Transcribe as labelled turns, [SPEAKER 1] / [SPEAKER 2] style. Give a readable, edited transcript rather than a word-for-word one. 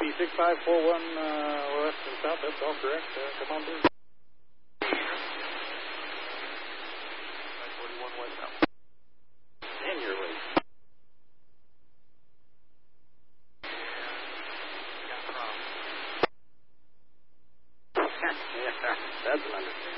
[SPEAKER 1] BP6541 west and south, that's all correct. Come on board. 41 west south. And your way. Yeah, that's an understatement.